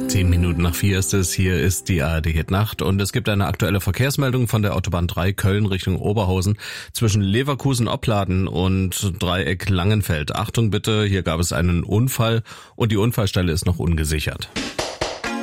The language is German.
10:10 ist es, hier ist die ARD Hit Nacht und es gibt eine aktuelle Verkehrsmeldung von der Autobahn 3 Köln Richtung Oberhausen zwischen Leverkusen-Opladen und Dreieck Langenfeld. Achtung bitte, hier gab es einen Unfall und die Unfallstelle ist noch ungesichert.